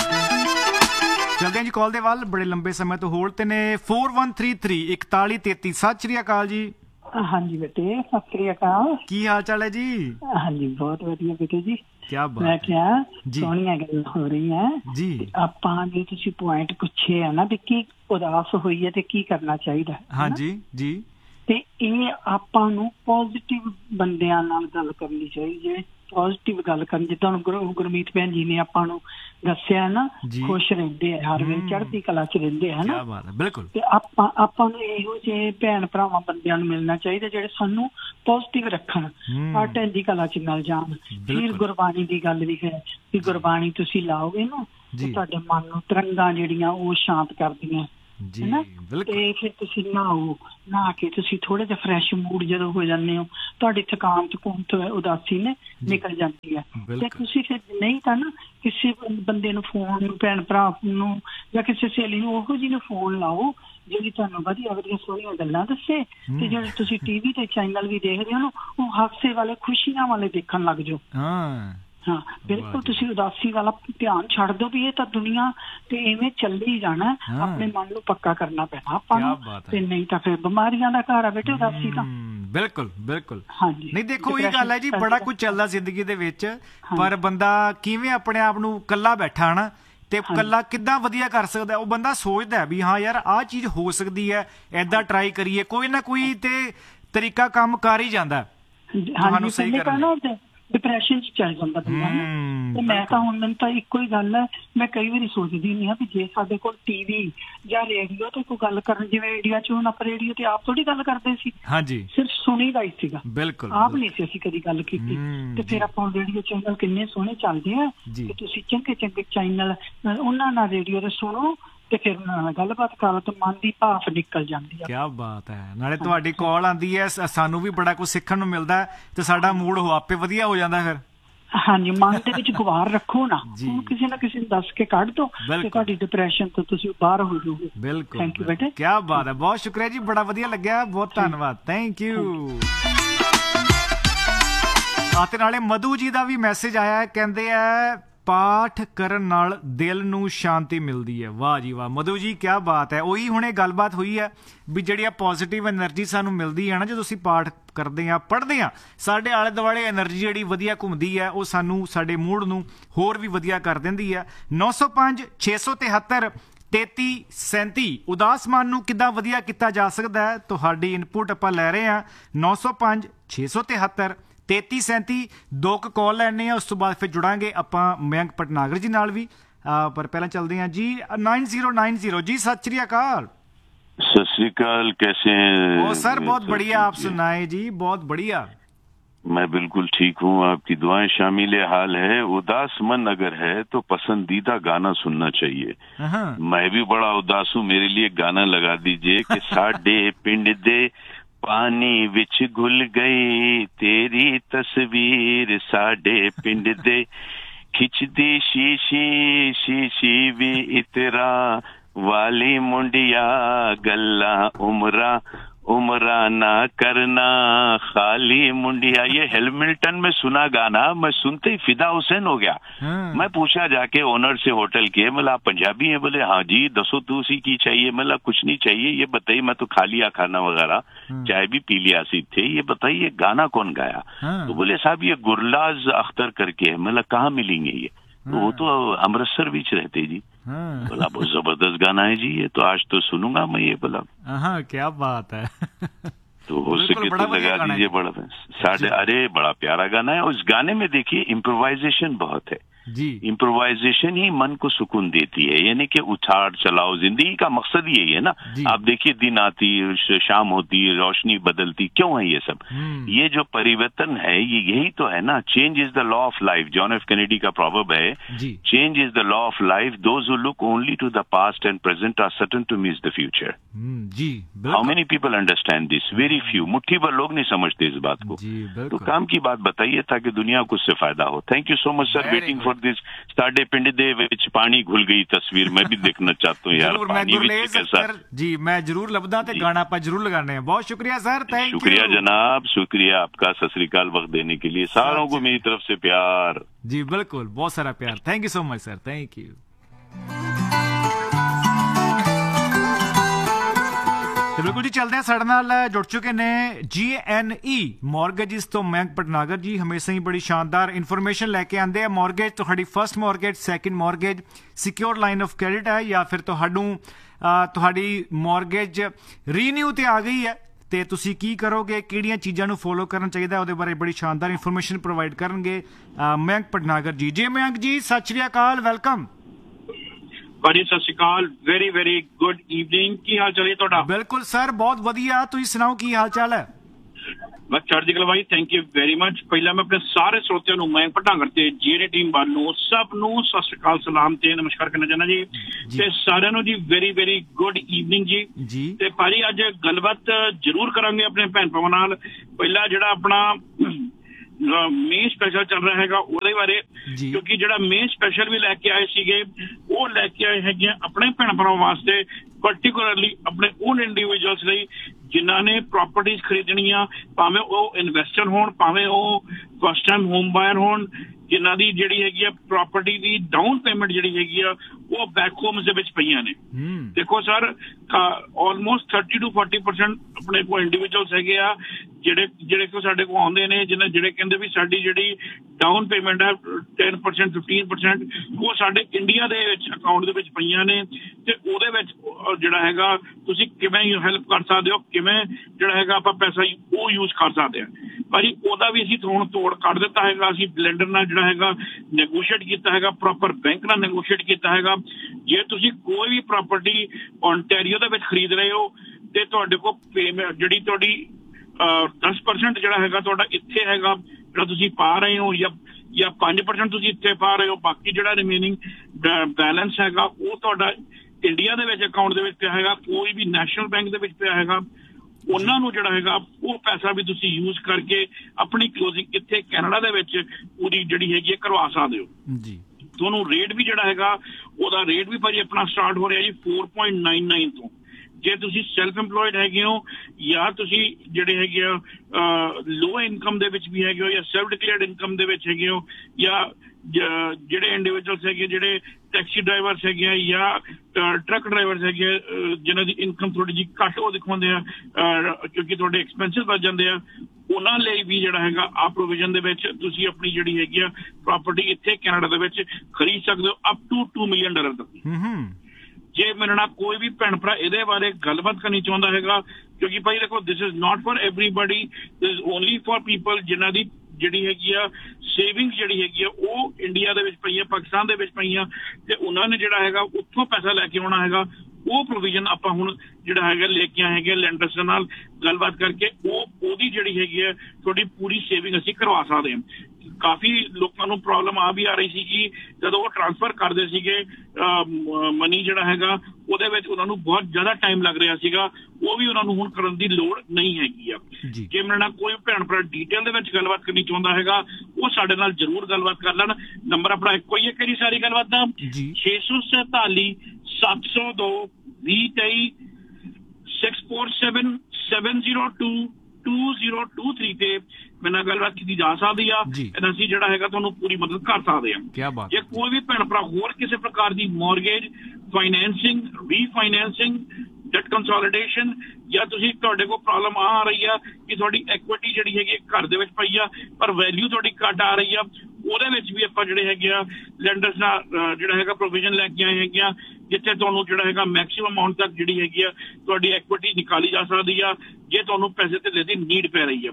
ਚਲਦੇ ਹਾਂ ਜੀ ਕਾਲ ਦੇ ਵੱਲ, ਬੜੇ ਲੰਬੇ ਸਮੇਂ ਤੋਂ ਹੋਲਡ ਤੇ ਨੇ फोर वन थ्री थ्री इकतालीस तैंतीस। ਸਤਿ ਸ਼੍ਰੀ ਅਕਾਲ ਜੀ। ਹਾਂਜੀ ਬੇਟੇ, ਸਤਿ ਸ਼੍ਰੀ ਅਕਾਲ। ਕੀ ਹਾਲ ਚਾਲ ਹੈ ਜੀ? ਹਾਂਜੀ ਬਹੁਤ ਵਧੀਆ ਬੇਟੇ ਜੀ। ਕਿਆ ਬਾਤ। ਮੈਂ ਕਿਹਾ ਸੋਹਣੀਆਂ ਗੱਲਾਂ ਹੋ ਰਹੀਆਂ ਜੀ। ਆਪਾਂ ਜੇ ਤੁਸੀਂ ਪੁਆਇੰਟ ਪੁੱਛੇ ਆ ਨਾ ਵੀ ਕੀ ਉਦਾਸ ਹੋਈ ਹੈ ਤੇ ਕੀ ਕਰਨਾ ਚਾਹੀਦਾ। ਹਾਂਜੀ ਜੀ। ਤੇ ਇਹ ਆਪਾਂ ਨੂੰ ਪੋਜ਼ਿਟਿਵ ਬੰਦਿਆਂ ਨਾਲ ਗੱਲ ਕਰਨੀ ਚਾਹੀਦੀ ਹੈ, ਪੋਜ਼ਿਟਿਵ ਗੱਲ ਕਰਨੀ। ਜਿੱਦਾਂ ਹੁਣ ਗੁਰਮੀਤ ਭੈਣ ਜੀ ਨੇ ਆਪਾਂ ਨੂੰ ਦੱਸਿਆ ਨਾ, ਖੁਸ਼ ਰਹਿੰਦੇ ਆ, ਹਰ ਵੇਲੇ ਚੜ੍ਹਦੀ ਕਲਾ ਚ ਰਹਿੰਦੇ ਆ ਨਾ। ਬਿਲਕੁਲ। ਤੇ ਆਪਾਂ ਆਪਾਂ ਨੂੰ ਇਹੋ ਜਿਹੇ ਭੈਣ ਭਰਾਵਾਂ ਬੰਦਿਆਂ ਨੂੰ ਮਿਲਣਾ ਚਾਹੀਦਾ ਜਿਹੜੇ ਸਾਨੂੰ ਪੋਜ਼ਿਟਿਵ ਰੱਖਣ, ਹਰ ਢਹਿੰਦੀ ਕਲਾ ਚ ਮਿਲ ਜਾਣ। ਫਿਰ ਗੁਰਬਾਣੀ ਦੀ ਗੱਲ ਵੀ ਹੈ ਕਿ ਗੁਰਬਾਣੀ ਤੁਸੀਂ ਲਾਓਗੇ ਨਾ ਤੁਹਾਡੇ ਮਨ ਨੂੰ ਤਰੰਗਾਂ ਜਿਹੜੀਆਂ ਉਹ ਸ਼ਾਂਤ ਕਰਦੀਆਂ ਹਨਾ। ਤੇ ਫਿਰ ਤੁਸੀਂ ਨਹਾਓ, ਨਹਾ ਕੇ ਤੁਸੀਂ ਥੋੜਾ ਜਿਹਾ ਫਰੈਸ਼ ਮੂਡ ਜਦੋਂ ਹੋ ਜਾਂਦੇ ਹੋ, ਤੁਹਾਡੀ ਥਕਾਨ ਥਕੂਨ ਉਦਾਸੀ ਨੇ ਨਿਕਲ ਜਾਂਦੀ ਹੈ। ਤੇ ਤੁਸੀਂ ਫਿਰ ਨਹੀਂ ਤਾਂ ਨਾ ਕਿਸੇ ਬੰਦੇ ਨੂੰ ਫੋਨ ਨੂੰ, ਭੈਣ ਭਰਾ ਨੂੰ ਜਾਂ ਕਿਸੇ ਸਹੇਲੀ ਨੂੰ ਉਹੋ ਜਿਹੀ ਨੂੰ ਫੋਨ ਲਾਓ ਜਿਹੜੀ ਤੁਹਾਨੂੰ ਵਧੀਆ ਵਧੀਆ ਸੋਹਣੀਆਂ ਗੱਲਾਂ ਦੱਸੇ। ਤੇ ਜਿਹੜੇ ਤੁਸੀਂ ਟੀਵੀ ਤੇ ਚੈਨਲ ਵੀ ਦੇਖਦੇ ਹੋ ਨਾ, ਉਹ ਹਾਸੇ ਵਾਲੇ, ਖੁਸ਼ੀਆਂ ਵਾਲੇ ਦੇਖਣ ਲੱਗ ਜਾਓ। ਹਾਂ ਬਿਲਕੁਲ। ਤੁਸੀਂ ਉਦਾਸੀ ਵਾਲਾ ਧਿਆਨ ਛੱਡ ਦਿਓ ਵੀ ਇਹ ਤਾਂ ਦੁਨੀਆ ਤੇ ਇਵੇਂ ਚੱਲੀ ਜਾਣਾ। ਆਪਣੇ ਮਨ ਨੂੰ ਪੱਕਾ ਕਰਨਾ ਪੈਣਾ ਆਪਾਂ ਨੂੰ, ਤੇ ਨਹੀਂ ਤਾਂ ਫਿਰ ਬਿਮਾਰੀਆਂ ਦਾ ਘਰ ਆ ਬੇਟੇ ਉਦਾਸੀ ਤਾਂ। ਬਿਲਕੁਲ ਬਿਲਕੁਲ। ਹਾਂਜੀ ਨਹੀਂ ਦੇਖੋ ਇਹ ਗੱਲ ਹੈ ਜੀ, ਬੜਾ ਕੁਝ ਚੱਲਦਾ ਜ਼ਿੰਦਗੀ ਦੇ ਵਿੱਚ, ਪਰ ਬੰਦਾ ਕਿਵੇਂ ਆਪਣੇ ਆਪ ਨੂੰ ਇਕੱਲਾ ਬੈਠਾ ਨਾ ਤੇ ਇਕੱਲਾ ਕਿੱਦਾਂ ਵਧੀਆ ਕਰ ਸਕਦਾ। ਉਹ ਬੰਦਾ ਸੋਚਦਾ ਵੀ ਹਾਂ ਯਾਰ ਆਹ ਚੀਜ਼ ਹੋ ਸਕਦੀ ਹੈ, ਏਦਾਂ ਟਰਾਈ ਕਰੀਏ, ਕੋਈ ਨਾ ਕੋਈ ਤੇ ਤਰੀਕਾ ਕੰਮ ਕਰ ਹੀ ਜਾਂਦਾ ਤੁਹਾਨੂੰ ਸਹੀ ਕਰਨ। ਡਿਪਰੈਸ਼ਨ ਚ ਚੱਲ ਜਾਂਦਾ ਬੰਦਾ ਨਾ। ਤੇ ਮੈਂ ਤਾਂ ਹੁਣ ਮੈਨੂੰ ਤਾਂ ਇੱਕੋ ਹੀ ਗੱਲ ਹੈ, ਮੈਂ ਕਈ ਵਾਰੀ ਸੋਚਦੀ ਹੁੰਦੀ ਹਾਂ ਵੀ ਜੇ ਸਾਡੇ ਕੋਲ ਟੀਵੀ ਜਾਂ ਰੇਡੀਓ ਤੇ ਕੋਈ ਗੱਲ ਕਰਨ, ਜਿਵੇਂ ਇੰਡੀਆ ਚ ਹੁਣ ਆਪਾਂ ਰੇਡੀਓ ਤੇ ਆਪ ਥੋੜੀ ਗੱਲ ਕਰਦੇ ਸੀ, ਹਾਂਜੀ ਸਿਰਫ ਸੁਣੀ ਦਾ ਹੀ ਸੀਗਾ, ਬਿਲਕੁਲ ਆਪ ਨਹੀਂ ਸੀ ਅਸੀਂ ਕਦੀ ਗੱਲ ਕੀਤੀ। ਤੇ ਫਿਰ ਆਪਾਂ ਰੇਡੀਓ ਚੈਨਲ ਕਿੰਨੇ ਸੋਹਣੇ ਚੱਲਦੇ ਆ ਕਿ ਤੁਸੀਂ ਚੰਗੇ ਚੰਗੇ ਚੈਨਲ ਉਹਨਾਂ ਨਾਲ ਰੇਡੀਓ ਤੇ ਸੁਣੋ ਤੇ ਫਿਰ ਗੱਲਬਾਤ ਕਰੋ ਤਾਂ ਮਨ ਦੀ ਭਾਫ ਨਿਕਲ ਜਾਂਦੀ ਹੈ। ਕਿਆ ਬਾਤ ਹੈ। ਨਾਲੇ ਤੁਹਾਡੀ ਕਾਲ ਆਉਂਦੀ ਹੈ, ਸਾਨੂੰ ਵੀ ਬੜਾ ਕੁਝ ਸਿੱਖਣ ਨੂੰ ਮਿਲਦਾ ਤੇ ਸਾਡਾ ਮੂਡ ਹੋ ਆਪੇ ਵਧੀਆ ਹੋ ਜਾਂਦਾ ਫਿਰ। ਹਾਂਜੀ, ਮਨ ਦੇ ਵਿੱਚ ਗੁਬਾਰ ਰੱਖੋ ਨਾ, ਉਹਨੂੰ ਕਿਸੇ ਨਾ ਕਿਸੇ ਨੂੰ ਦੱਸ ਕੇ ਕੱਢ ਦੋ ਤੇ ਤੁਹਾਡੀ ਡਿਪਰੈਸ਼ਨ ਤੋਂ ਤੁਸੀਂ ਬਾਹਰ ਹੋ ਜਾਓਗੇ। ਬਿਲਕੁਲ। ਥੈਂਕ ਯੂ ਬੇਟੇ। ਕਿਆ ਬਾਤ ਹੈ, ਬਹੁਤ ਸ਼ੁਕਰੀਆ ਜੀ, ਬੜਾ ਵਧੀਆ ਲੱਗਿਆ, ਬਹੁਤ ਧੰਨਵਾਦ, ਥੈਂਕ ਯੂ। ਆ ਤੇ ਨਾਲੇ ਮਧੂ ਜੀ ਦਾ ਵੀ ਮੈਸੇਜ ਆਇਆ, ਕਹਿੰਦੇ ਆ ਪਾਠ ਕਰਨ ਨਾਲ ਦਿਲ ਨੂੰ ਸ਼ਾਂਤੀ ਮਿਲਦੀ ਹੈ। ਵਾਹ ਜੀ ਵਾਹ ਮਧੂ ਜੀ, ਕਿਆ ਬਾਤ ਹੈ। ਉਹੀ ਹੁਣੇ ਗੱਲਬਾਤ ਹੋਈ ਹੈ ਵੀ ਜਿਹੜੀ ਆ ਪੋਜ਼ਿਟਿਵ ਐਨਰਜੀ ਸਾਨੂੰ ਮਿਲਦੀ ਹੈ ਨਾ ਜਦੋਂ ਅਸੀਂ ਪਾਠ ਕਰਦੇ ਹਾਂ, ਪੜ੍ਹਦੇ ਹਾਂ, ਸਾਡੇ ਆਲੇ ਦੁਆਲੇ ਐਨਰਜੀ ਜਿਹੜੀ ਵਧੀਆ ਘੁੰਮਦੀ ਹੈ, ਉਹ ਸਾਨੂੰ ਸਾਡੇ ਮੂਡ ਨੂੰ ਹੋਰ ਵੀ ਵਧੀਆ ਕਰ ਦਿੰਦੀ ਹੈ। ਨੌ ਸੌ ਪੰਜ ਛੇ ਸੌ ਤਿਹੱਤਰ ਤੇਤੀ ਸੈਂਤੀ। ਉਦਾਸ ਮਨ ਨੂੰ ਕਿੱਦਾਂ ਵਧੀਆ ਕੀਤਾ ਜਾ ਸਕਦਾ ਹੈ, ਤੁਹਾਡੀ ਇਨਪੁਟ ਆਪਾਂ ਲੈ ਰਹੇ ਹਾਂ। ਨੌ ਸੌ ਪੰਜ ਛੇ ਸੌ ਤਿਹੱਤਰ ਤੇਤੀ ਸੈਂਤੀ। ਦੋ ਕੁ ਕਾਲ ਲੈਣੇ ਆ, ਉਸ ਤੋਂ ਬਾਅਦ ਫਿਰ ਜੁੜਾਂਗੇ ਆਪਾਂ ਮਯੰਕ ਭਟਨਾਗਰ ਜੀ ਨਾਲ ਵੀ, ਪਰ ਪਹਿਲਾਂ ਚੱਲਦੇ ਹਾਂ ਜੀ नाइन जीरो नाइन जीरो। जी सत श्री अकाल। सत श्री अकाल, कैसे हैं? ओ सर बहुत बढ़िया, आप सुनाए जी? बहुत बढ़िया, मैं बिल्कुल ठीक हूँ, आपकी दुआएं शामिल हाल है। उदास मन अगर है तो पसंदीदा गाना सुनना चाहिए। मैं भी बड़ा उदास हूँ, मेरे लिए गाना लगा दीजिए कि साडे पिंड दे पानी विच घुल गई तेरी तस्वीर, साडे पिंड दे खिचदी शीशी शीशी भी इतरा वाली मुंडिया गल्ला उमरा उमरा ना करना खाली मुंडिया। ये हेमिल्टन में सुना गाना, मैं सुनते ही फिदा हुसैन हो गया। मैं पूछा जाके ओनर से होटल के, मतलब आप पंजाबी हैं? बोले हाँ जी। दसो तो उसी की चाहिए? मतलब कुछ नहीं चाहिए, ये बताइए, मैं तो खा लिया खाना वगैरह, चाय भी पी लिया सी थे, ये बताइए गाना कौन गाया? तो बोले साहब ये गुरलाज अख्तर करके है। मतलब कहाँ मिलेंगे ये? तो वो तो अमृतसर बीच रहते जी। बोला बहुत जबरदस्त गाना है जी, ये तो आज तो सुनूंगा मैं ये। बोला हाँ क्या बात है। तो हो सके तो लगा दीजिए। बड़ा साढ़े, अरे बड़ा प्यारा गाना है। उस गाने में देखिए इम्प्रोवाइजेशन बहुत है। इम्प्रोवाइजेशन ही मन को सुकून देती है, यानी कि उछाड़ चलाओ, जिंदगी का मकसद ही यही है ना। आप देखिए दिन आती शाम होती रोशनी बदलती, क्यों है ये सब? ये जो परिवर्तन है ये यही तो है ना। Change is the law of life, John F Kennedy का प्रॉवर्ब है, change is the law of life, those who look only to the past and present are certain to miss the future. Ji, how many people understand this? Very few, मुट्ठी भर लोग नहीं समझते इस बात को। तो काम की बात बताइए ताकि दुनिया को उससे फायदा हो। Thank you so much sir, waiting for this. साडे पिंड दे विच पानी घुल गई तस्वीर, मैं भी देखना चाहता हूँ यार पानी विच कैसा। जी मैं जरूर लभदा ते गाना आप जरूर लगाने हैं। बहुत शुक्रिया सर, थैंक यू। शुक्रिया जनाब, शुक्रिया आपका। सत श्री अकाल, वक्त देने के लिए सारों को मेरी तरफ से प्यार। जी बिल्कुल, बहुत सारा प्यार। Thank you so much sir, thank you. बिल्कुल जी, चलते हैं साडे नाल जुड़ चुके ने जी एन ई मॉर्गेजिस तो मयंक भटनागर जी हमेशा ही बड़ी शानदार इन्फॉर्मेशन लेके आते हैं। मॉर्गेज तुहाडी first mortgage, second mortgage, secure line of credit है या फिर तुहाडू तुहाडी मॉर्गेज रीन्यू ते आ गई है ਤੇ ਤੁਸੀਂ ਕੀ ਕਰੋਗੇ, ਕਿਹੜੀਆਂ ਚੀਜ਼ਾਂ ਨੂੰ ਫੋਲੋ ਕਰਨਾ ਚਾਹੀਦਾ, ਉਹਦੇ ਬਾਰੇ ਬੜੀ ਸ਼ਾਨਦਾਰ ਇਨਫੋਰਮੇਸ਼ਨ ਪ੍ਰੋਵਾਈਡ ਕਰਨਗੇ ਮਯੰਕ ਭਟਨਾਗਰ ਜੀ। ਜੀ ਮਯੰਕ ਜੀ ਸਤਿ ਸ਼੍ਰੀ ਅਕਾਲ, ਵੈਲਕਮ। ਭਾਜੀ ਸਤਿ ਸ਼੍ਰੀ ਅਕਾਲ, ਵੈਰੀ ਵੈਰੀ ਗੁੱਡ ਈਵਨਿੰਗ। ਕੀ ਹਾਲ ਚਾਲ ਹੈ ਤੁਹਾਡਾ? ਬਿਲਕੁਲ ਸਰ, ਬਹੁਤ ਵਧੀਆ। ਤੁਸੀਂ ਸੁਣਾਓ ਕੀ ਹਾਲ ਚਾਲ ਹੈ? ਬਸ ਚੜ੍ਹਦੀ ਕਲਾ ਭਾਈ, ਥੈਂਕ ਯੂ ਵੈਰੀ ਮਚ। ਪਹਿਲਾਂ ਮੈਂ ਆਪਣੇ ਸਾਰੇ ਸਰੋਤਿਆਂ ਨੂੰ ਮਯੰਕ ਭਟਨਾਗਰ ਤੇ ਜੀਰੇ ਟੀਮ ਵੱਲੋਂ ਸਭ ਨੂੰ ਸਤਿ ਸ਼੍ਰੀ ਅਕਾਲ, ਸਲਾਮ ਤੇ ਨਮਸਕਾਰ ਕਰਨਾ ਚਾਹੁੰਦਾ ਜੀ, ਤੇ ਸਾਰਿਆਂ ਨੂੰ ਜੀ ਵੈਰੀ ਵੈਰੀ ਗੁੱਡ ਈਵਨਿੰਗ ਜੀ। ਤੇ ਭਾਜੀ ਅੱਜ ਗੱਲਬਾਤ ਜ਼ਰੂਰ ਕਰਾਂਗੇ ਆਪਣੇ ਭੈਣ ਭਰਾਵਾਂ ਨਾਲ। ਪਹਿਲਾਂ ਜਿਹੜਾ ਆਪਣਾ ਮੇਨ ਸਪੈਸ਼ਲ ਚੱਲ ਰਿਹਾ ਹੈਗਾ ਉਹਦੇ ਬਾਰੇ, ਕਿਉਂਕਿ ਜਿਹੜਾ ਮੇਨ ਸਪੈਸ਼ਲ ਵੀ ਲੈ ਕੇ ਆਏ ਸੀਗੇ ਉਹ ਲੈ ਕੇ ਆਏ ਹੈਗੇ ਆਪਣੇ ਭੈਣ ਭਰਾਵਾਂ ਵਾਸਤੇ, ਪਰਟੀਕੁਲਰਲੀ ਆਪਣੇ ਓਨ ਇੰਡੀਵਿਜੂਅਲਸ ਲਈ ਜਿਨ੍ਹਾਂ ਨੇ ਪ੍ਰਾਪਰਟੀਜ਼ ਖਰੀਦਣੀਆਂ, ਭਾਵੇਂ ਉਹ ਇਨਵੈਸਟਰ ਹੋਣ, ਭਾਵੇਂ ਉਹ ਫਸਟ ਟਾਈਮ ਹੋਮ ਬਾਇਰ ਹੋਣ, ਜਿਨ੍ਹਾਂ ਦੀ ਜਿਹੜੀ ਹੈਗੀ ਆ ਪ੍ਰਾਪਰਟੀ ਦੀ ਡਾਊਨ ਪੇਮੈਂਟ ਜਿਹੜੀ ਹੈਗੀ ਆ ਉਹ ਬੈਕ ਹੋਮਸ ਦੇ ਵਿੱਚ ਪਈਆਂ ਨੇ। ਦੇਖੋ sir, almost thirty to forty percent ਆਪਣੇ ਕੋਲ ਇੰਡੀਵਿਜੂਅਲਸ ਹੈਗੇ ਆ ਜਿਹੜੇ ਜਿਹੜੇ ਕੋ ਸਾਡੇ ਕੋਲ ਆਉਂਦੇ ਨੇ, ਜਿਹਨਾਂ ਜਿਹੜੇ ਕਹਿੰਦੇ ਵੀ ਸਾਡੀ ਜਿਹੜੀ ਡਾਊਨ ਪੇਮੈਂਟ ਹੈ ਟੈਨ ਪਰਸੈਂਟ ਫਿਫਟੀਨ ਪਰਸੈਂਟ ਉਹ ਸਾਡੇ ਇੰਡੀਆ ਦੇ ਵਿੱਚ ਅਕਾਊਂਟ ਦੇ ਵਿੱਚ ਪਈਆਂ ਨੇ, ਤੇ ਉਹਦੇ ਵਿੱਚ ਜਿਹੜਾ ਹੈਗਾ ਤੁਸੀਂ ਕਿਵੇਂ ਹੈਲਪ ਕਰ ਸਕਦੇ ਹੋ, ਕਿਵੇਂ ਜਿਹੜਾ ਹੈਗਾ ਆਪਾਂ ਪੈਸਾ ਉਹ ਯੂਜ਼ ਕਰ ਸਕਦੇ ਹਾਂ। ਭਾਜੀ ਉਹਦਾ ਵੀ ਅਸੀਂ ਹੁਣ ਤੋੜ ਕੱਢ ਦਿੱਤਾ ਹੈਗਾ। ਅਸੀਂ ਬਲੈਂਡਰ ਨਾਲ ਜਿਹੜਾ ਹੈਗਾ ਨੈਗੋਸ਼ੀਏਟ ਕੀਤਾ ਹੈਗਾ, ਪ੍ਰੋਪਰ ਬੈਂਕ ਨਾਲ ਨੈਗੋਸ਼ੀਏਟ ਕੀਤਾ ਹੈਗਾ। ਜੇ ਤੁਸੀਂ ਕੋਈ ਵੀ ਪ੍ਰਾਪਰਟੀ ਓਨਟਾਰੀਓ ਦੇ ਵਿੱਚ ਖਰੀਦ ਰਹੇ ਹੋ ਤੇ ਤੁਹਾਡੇ ਕੋਲ ਪੇਮੈਂਟ ਜਿਹੜੀ ਤੁਹਾਡੀ ਦਸ ਪਰਸੈਂਟ ਜਿਹੜਾ ਹੈਗਾ ਤੁਹਾਡਾ ਇੱਥੇ ਹੈਗਾ ਜਿਹੜਾ ਤੁਸੀਂ ਪਾ ਰਹੇ ਹੋ, ਜਾਂ ਜਾਂ ਪੰਜ ਪਰਸੈਂਟ ਤੁਸੀਂ ਇੱਥੇ ਪਾ ਰਹੇ ਹੋ, ਬਾਕੀ ਜਿਹੜਾ ਰਿਮੇਨਿੰਗ ਬੈਲੈਂਸ ਹੈਗਾ ਉਹ ਤੁਹਾਡਾ ਇੰਡੀਆ ਦੇ ਵਿੱਚ ਅਕਾਊਂਟ ਦੇ ਵਿੱਚ ਪਿਆ ਹੈਗਾ, ਕੋਈ ਵੀ ਨੈਸ਼ਨਲ ਬੈਂਕ ਦੇ ਵਿੱਚ ਪਿਆ ਹੈਗਾ, ਉਹਨਾਂ ਨੂੰ ਜਿਹੜਾ ਹੈਗਾ ਉਹ ਪੈਸਾ ਵੀ ਤੁਸੀਂ ਯੂਜ਼ ਕਰਕੇ ਆਪਣੀ ਕਲੋਜ਼ਿੰਗ ਇੱਥੇ ਕੈਨੇਡਾ ਦੇ ਵਿੱਚ ਪੂਰੀ ਜਿਹੜੀ ਹੈਗੀ ਕਰਵਾ ਸਕਦੇ ਹੋ ਜੀ। ਤੁਹਾਨੂੰ ਰੇਟ ਵੀ ਜਿਹੜਾ ਹੈਗਾ ਉਹਦਾ ਰੇਟ ਵੀ ਭਾਜੀ ਆਪਣਾ ਸਟਾਰਟ ਹੋ ਰਿਹਾ ਜੀ ਫੋਰ ਪੁਆਇੰਟ ਨਾਈਨ ਨਾਈਨ ਤੋਂ। ਜੇ ਤੁਸੀਂ ਸੈਲਫ ਇੰਪਲੋਇਡ ਹੈਗੇ ਹੋ ਜਾਂ ਤੁਸੀਂ ਜਿਹੜੇ ਹੈਗੇ ਆ ਲੋ ਇਨਕਮ ਦੇ ਵਿੱਚ ਵੀ ਹੈਗੇ ਹੋ, ਜਾਂ ਸੈਲਫ ਡਿਕਲੇਅਰਡ ਇਨਕਮ ਦੇ ਵਿੱਚ ਹੈਗੇ ਹੋ, ਜਾਂ ਜਿਹੜੇ ਇੰਡੀਵਿਜੂਅਲਸ ਹੈਗੇ ਜਿਹੜੇ ਟੈਕਸੀ ਡਰਾਈਵਰਸ ਹੈਗੇ ਆ ਜਾਂ ਟਰੱਕ ਡਰਾਈਵਰਸ ਹੈਗੇ ਆ ਜਿਹਨਾਂ ਦੀ ਇਨਕਮ ਥੋੜੀ ਜਿਹੀ ਘੱਟ ਉਹ ਦਿਖਾਉਂਦੇ ਆ ਕਿਉਂਕਿ ਤੁਹਾਡੇ ਐਕਸਪੈਂਸਿਸ ਵੱਧ ਜਾਂਦੇ ਆ, ਉਹਨਾਂ ਲਈ ਵੀ ਜਿਹੜਾ ਹੈਗਾ ਆ ਪ੍ਰੋਵੀਜ਼ਨ ਦੇ ਵਿੱਚ ਤੁਸੀਂ ਆਪਣੀ ਜਿਹੜੀ ਹੈਗੀ ਆ ਪ੍ਰਾਪਰਟੀ ਇੱਥੇ ਕੈਨੇਡਾ ਦੇ ਵਿੱਚ ਖਰੀਦ ਸਕਦੇ ਹੋ up to to million dollar ਤੱਕ। ਜੇ ਮੇਰੇ ਨਾਲ ਕੋਈ ਵੀ ਭੈਣ ਭਰਾ ਇਹਦੇ ਬਾਰੇ ਗੱਲਬਾਤ ਕਰਨੀ ਚਾਹੁੰਦਾ ਹੈਗਾ, ਕਿਉਂਕਿ ਭਾਈ ਦੇਖੋ this is not for everybody, this is only for people ਜਿਨ੍ਹਾਂ ਦੀ ਜਿਹੜੀ ਹੈਗੀ ਆ ਸੇਵਿੰਗ ਜਿਹੜੀ ਹੈਗੀ ਆ ਉਹ ਇੰਡੀਆ ਦੇ ਵਿੱਚ ਪਈਆਂ, ਪਾਕਿਸਤਾਨ ਦੇ ਵਿੱਚ ਪਈਆਂ, ਤੇ ਉਹਨਾਂ ਨੇ ਜਿਹੜਾ ਹੈਗਾ ਉੱਥੋਂ ਪੈਸਾ ਲੈ ਕੇ ਆਉਣਾ ਹੈਗਾ। ਉਹ ਪ੍ਰੋਵੀਜ਼ਨ ਆਪਾਂ ਹੁਣ ਜਿਹੜਾ ਹੈਗਾ ਲੈ ਕੇ ਆਏ ਹੈਗੇ ਲੈਂਡਰਸ ਨਾਲ ਗੱਲਬਾਤ ਕਰਕੇ, ਉਹ ਉਹਦੀ ਜਿਹੜੀ ਹੈਗੀ ਹੈ ਤੁਹਾਡੀ ਪੂਰੀ ਸੇਵਿੰਗ ਅਸੀਂ ਕਰਵਾ ਸਕਦੇ ਹਾਂ। ਕਾਫੀ ਲੋਕਾਂ ਨੂੰ ਪ੍ਰੋਬਲਮ ਆ ਵੀ ਆ ਰਹੀ ਸੀ ਕਿ ਜਦੋਂ ਉਹ ਟ੍ਰਾਂਸਫਰ ਕਰਦੇ ਸੀਗੇ ਮਨੀ ਜਿਹੜਾ ਹੈਗਾ ਉਹਦੇ ਵਿੱਚ ਉਹਨਾਂ ਨੂੰ ਬਹੁਤ ਜ਼ਿਆਦਾ ਟਾਈਮ ਲੱਗ ਰਿਹਾ ਸੀਗਾ, ਉਹ ਵੀ ਉਹਨਾਂ ਨੂੰ ਹੁਣ ਕਰਨ ਦੀ ਲੋੜ ਨਹੀਂ ਹੈਗੀ ਆ। ਜੇ ਮੇਰੇ ਨਾਲ ਕੋਈ ਭੈਣ ਭਰਾ ਡਿਟੇਲ ਦੇ ਵਿੱਚ ਗੱਲਬਾਤ ਕਰਨੀ ਚਾਹੁੰਦਾ ਹੈਗਾ ਉਹ ਸਾਡੇ ਨਾਲ ਜ਼ਰੂਰ ਗੱਲਬਾਤ ਕਰ ਲੈਣ। ਨੰਬਰ ਆਪਣਾ ਇੱਕੋ ਹੀ ਹੈ ਕਿਹੜੀ ਸਾਰੀ ਗੱਲਬਾਤ ਦਾ, ਛੇ ਸੌ ਸੈਤਾਲੀ ਸੱਤ ਸੌ ਦੋ ਵੀਹ ਤੇਈ six four seven seven zero two two zero two three ਤੇ ਮੇਰੇ ਨਾਲ ਗੱਲਬਾਤ ਕੀਤੀ ਜਾ ਸਕਦੀ ਆ, ਅਸੀਂ ਜਿਹੜਾ ਹੈਗਾ ਤੁਹਾਨੂੰ ਪੂਰੀ ਮਦਦ ਕਰ ਸਕਦੇ ਹਾਂ। ਜੇ ਕੋਈ ਵੀ ਭੈਣ ਭਰਾ ਹੋਰ ਕਿਸੇ ਪ੍ਰਕਾਰ ਦੀ ਮੌਰਗੇਜ, ਫਾਈਨੈਂਸਿੰਗ, ਰੀਫਾਈਨੈਂਸਿੰਗ, ਡੈਟ ਕੰਸੋਲੀਡੇਸ਼ਨ, ਜਾਂ ਤੁਸੀਂ ਤੁਹਾਡੇ ਕੋਲ ਪ੍ਰੋਬਲਮ ਆ ਰਹੀ ਆ ਕਿ ਤੁਹਾਡੀ ਇਕੁਇਟੀ ਜਿਹੜੀ ਹੈਗੀ ਘਰ ਦੇ ਵਿੱਚ ਪਈ ਆ ਪਰ ਵੈਲਿਊ ਤੁਹਾਡੀ ਘੱਟ ਆ ਰਹੀ ਆ, ਉਹਦੇ ਵਿੱਚ ਵੀ ਆਪਾਂ ਜਿਹੜੇ ਹੈਗੇ ਆ ਲੈਂਡਰਸ ਨਾਲ ਜਿਹੜਾ ਹੈਗਾ ਪ੍ਰੋਵੀਜ਼ਨ ਲੈ ਕੇ ਆਏ ਹੈਗੇ ਆ ਜਿੱਥੇ ਤੁਹਾਨੂੰ ਜਿਹੜਾ ਹੈਗਾ ਮੈਕਸਿਮਮ ਅਮਾਊਂਟ ਤੱਕ ਜਿਹੜੀ ਹੈਗੀ ਆ ਤੁਹਾਡੀ ਇਕੁਇਟੀ ਨਿਕਾਲੀ ਜਾ ਸਕਦੀ ਆ ਜੇ ਤੁਹਾਨੂੰ ਪੈਸੇ ਧੇਲੇ ਦੀ ਨੀਡ ਪੈ ਰਹੀ ਆ।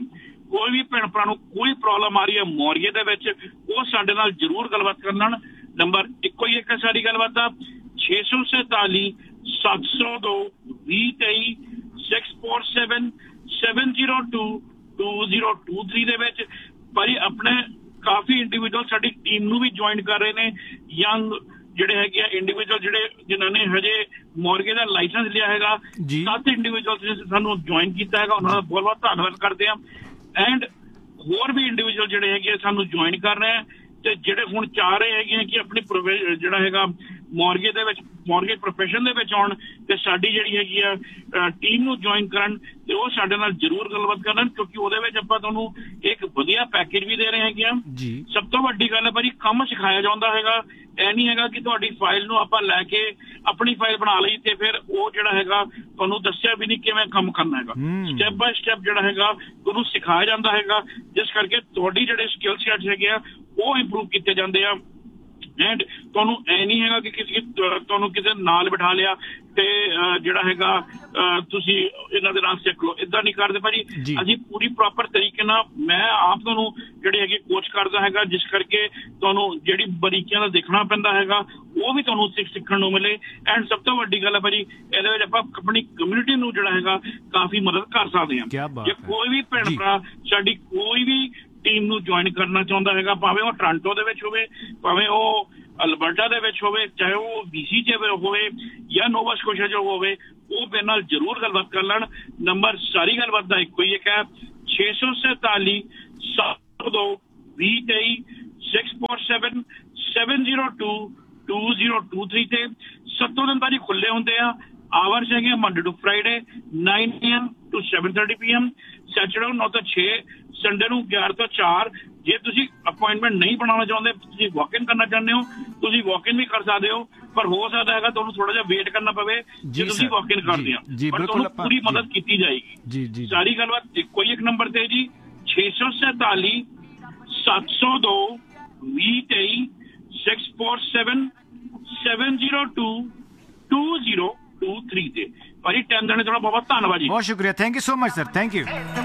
ਕੋਈ ਵੀ ਭੈਣ ਭਰਾ ਨੂੰ ਕੋਈ ਪ੍ਰੋਬਲਮ ਆ ਰਹੀ ਹੈ ਮੋਰਗੇ ਦੇ ਵਿੱਚ, ਉਹ ਸਾਡੇ ਨਾਲ ਜ਼ਰੂਰ ਗੱਲਬਾਤ ਕਰ ਲੈਣ। ਨੰਬਰ ਇੱਕੋ ਹੀ ਇੱਕ ਸਾਰੀ ਗੱਲਬਾਤ ਦਾ ਛੇ ਸੌ ਸੈਤਾਲੀ ਸੱਤ ਸੌ ਦੋ ਵੀਹ ਤੇਈ six four seven seven zero two two zero two three ਦੇ ਵਿੱਚ। ਭਾਜੀ ਆਪਣੇ ਕਾਫੀ ਇੰਡੀਵਿਜੂਅਲ ਸਾਡੀ ਟੀਮ ਨੂੰ ਵੀ ਜੁਆਇਨ ਕਰ ਰਹੇ ਨੇ, ਯੰਗ ਜਿਹੜੇ ਹੈਗੇ ਆ ਇੰਡੀਵਿਜੂਅਲ ਜਿਹੜੇ ਜਿਨ੍ਹਾਂ ਨੇ ਹਜੇ ਮੋਰਗੇ ਦਾ ਲਾਇਸੈਂਸ ਲਿਆ ਹੈਗਾ। ਸੱਤ ਇੰਡੀਵਿਜੂਅਲ ਸਾਨੂੰ ਜੁਆਇਨ ਕੀਤਾ ਹੈਗਾ, ਉਹਨਾਂ ਦਾ ਬਹੁਤ ਬਹੁਤ ਧੰਨਵਾਦ ਕਰਦੇ ਆ। ਐਂਡ ਹੋਰ ਵੀ ਇੰਡੀਵਿਜੂਅਲ ਜਿਹੜੇ ਹੈਗੇ ਸਾਨੂੰ ਜੁਆਇਨ ਕਰ ਰਹੇ ਆ, ਤੇ ਜਿਹੜੇ ਹੁਣ ਚਾਹ ਰਹੇ ਹੈਗੇ ਆ ਕਿ ਆਪਣੀ ਜਿਹੜਾ ਹੈਗਾ ਮੋਰਗੇ ਦੇ ਵਿੱਚ ਮੋਰਗੇ ਪ੍ਰੋਫੈਸ਼ਨ ਦੇ ਵਿੱਚ ਆਉਣ ਤੇ ਸਾਡੀ ਜਿਹੜੀ ਹੈਗੀ ਆ ਟੀਮ ਨੂੰ ਜੁਆਇਨ ਕਰਨ, ਤੇ ਉਹ ਸਾਡੇ ਨਾਲ ਜ਼ਰੂਰ ਗੱਲਬਾਤ ਕਰਨ, ਕਿਉਂਕਿ ਉਹਦੇ ਵਿੱਚ ਆਪਾਂ ਤੁਹਾਨੂੰ ਇੱਕ ਵਧੀਆ ਪੈਕੇਜ ਵੀ ਦੇ ਰਹੇ ਹੈਗੇ ਆ। ਸਭ ਤੋਂ ਵੱਡੀ ਗੱਲ ਹੈ ਭਾਜੀ, ਕੰਮ ਸਿਖਾਇਆ ਜਾਂਦਾ ਹੈਗਾ। ਇਹ ਨਹੀਂ ਹੈਗਾ ਕਿ ਤੁਹਾਡੀ ਫਾਈਲ ਨੂੰ ਆਪਾਂ ਲੈ ਕੇ ਆਪਣੀ ਫਾਈਲ ਬਣਾ ਲਈ ਤੇ ਫਿਰ ਉਹ ਜਿਹੜਾ ਹੈਗਾ ਤੁਹਾਨੂੰ ਦੱਸਿਆ ਵੀ ਨਹੀਂ ਕਿਵੇਂ ਕੰਮ ਕਰਨਾ ਹੈਗਾ। ਸਟੈਪ ਬਾਏ ਸਟੈਪ ਜਿਹੜਾ ਹੈਗਾ ਤੁਹਾਨੂੰ ਸਿਖਾਇਆ ਜਾਂਦਾ ਹੈਗਾ, ਜਿਸ ਕਰਕੇ ਤੁਹਾਡੀ ਜਿਹੜੇ ਸਕਿੱਲ ਸੈਟਸ ਹੈਗੇ ਆ ਉਹ ਇੰਪਰੂਵ ਕੀਤੇ ਜਾਂਦੇ ਆ। ਐਂਡ ਤੁਹਾਨੂੰ ਇਹ ਨਹੀਂ ਹੈਗਾ ਕਿ ਕਿਸੇ ਤੁਹਾਨੂੰ ਕਿਸੇ ਨਾਲ ਬਿਠਾ ਲਿਆ ਤੇ ਜਿਹੜਾ ਹੈਗਾ ਤੁਸੀਂ ਇਹਨਾਂ ਦੇ ਨਾਲ ਸਿੱਖ ਲਓ, ਏਦਾਂ ਨਹੀਂ ਕਰਦੇ ਭਾਜੀ। ਅਸੀਂ ਪੂਰੀ ਪ੍ਰੋਪਰ ਤਰੀਕੇ ਨਾਲ ਮੈਂ ਆਪ ਤੁਹਾਨੂੰ ਜਿਹੜੇ ਹੈਗੇ ਕੋਚ ਕਰਦਾ ਹੈਗਾ, ਜਿਸ ਕਰਕੇ ਤੁਹਾਨੂੰ ਜਿਹੜੀ ਬਰੀਕੀਆਂ ਦਾ ਦੇਖਣਾ ਪੈਂਦਾ ਹੈਗਾ ਉਹ ਵੀ ਤੁਹਾਨੂੰ ਸਿੱਖ ਸਿੱਖਣ ਨੂੰ ਮਿਲੇ। ਐਂਡ ਸਭ ਤੋਂ ਵੱਡੀ ਗੱਲ ਹੈ ਭਾਜੀ, ਇਹਦੇ ਵਿੱਚ ਆਪਾਂ ਆਪਣੀ ਕਮਿਊਨਿਟੀ ਨੂੰ ਜਿਹੜਾ ਹੈਗਾ ਕਾਫੀ ਮਦਦ ਕਰ ਸਕਦੇ ਹਾਂ। ਜੇ ਕੋਈ ਵੀ ਭੈਣ ਭਰਾ ਸਾਡੀ ਕੋਈ ਵੀ ਟੀਮ ਨੂੰ ਜੁਆਇਨ ਕਰਨਾ ਚਾਹੁੰਦਾ ਹੈਗਾ, ਭਾਵੇਂ ਉਹ ਟੋਰਾਂਟੋ ਦੇ ਵਿੱਚ ਹੋਵੇ, ਭਾਵੇਂ ਉਹ ਅਲਬਰਟਾ ਦੇ ਵਿੱਚ ਹੋਵੇ, ਚਾਹੇ ਉਹ ਬੀਸੀ ਚ ਹੋਵੇ ਜਾਂ ਨੋਵਾ ਸਕੋਸ਼ੀਆ ਚ ਹੋਵੇ, ਉਹ ਮੇਰੇ ਨਾਲ ਜ਼ਰੂਰ ਗੱਲਬਾਤ ਕਰ ਲੈਣ। ਨੰਬਰ ਸਾਰੀ ਗੱਲਬਾਤ ਦਾ ਇੱਕੋ ਹੀ ਇੱਕ ਹੈ ਛੇ ਸੌ ਸੈਤਾਲੀ ਸੱਤ ਸੌ ਦੋ ਵੀਹ ਤੇਈ six four seven seven zero two two zero two three ਤੇ ਸੱਤੋਂ ਦਿਨ ਭਾਜੀ ਖੁੱਲੇ ਹੁੰਦੇ ਆ। ਆਵਰਸ ਹੈਗੇ Monday to Friday nine A M to seven thirty P M, Saturday ਨੂੰ ਨੌ ਤੋਂ ਛੇ, ਸੰਡੇ ਨੂੰ ਗਿਆਰਾਂ ਤੋਂ ਚਾਰ। ਜੇ ਤੁਸੀਂ ਅਪਾਇੰਟਮੈਂਟ ਨਹੀਂ ਬਣਾਉਣਾ ਚਾਹੁੰਦੇ, ਤੁਸੀਂ ਵਾਕ ਇਨ ਕਰਨਾ ਚਾਹੁੰਦੇ ਹੋ, ਤੁਸੀਂ ਵਾਕ ਇਨ ਵੀ ਕਰ ਸਕਦੇ ਹੋ, ਪਰ ਹੋ ਸਕਦਾ ਹੈਗਾ ਤੁਹਾਨੂੰ ਥੋੜਾ ਜਿਹਾ ਵੇਟ ਕਰਨਾ ਪਵੇ ਜੇ ਤੁਸੀਂ ਵਾਕ ਇਨ ਕਰਦੇ ਆ, ਪਰ ਤੁਹਾਨੂੰ ਪੂਰੀ ਮਦਦ ਕੀਤੀ ਜਾਏਗੀ। ਸਾਰੀ ਗੱਲਬਾਤ ਇੱਕੋ ਹੀ ਇੱਕ ਨੰਬਰ ਤੇ ਜੀ ਛੇ ਸੌ ਸੈਤਾਲੀ ਸੱਤ ਸੌ ਦੋ ਵੀਹ ਤੇਈ six four seven seven zero two two zero two three ਤੇ। ਭਾਜੀ ਟਾਈਮ ਦੇਣ ਦਾ ਬਹੁਤ ਬਹੁਤ ਧੰਨਵਾਦ ਜੀ। ਬਹੁਤ ਸ਼ੁਕਰੀਆ, thank you so much sir, thank you.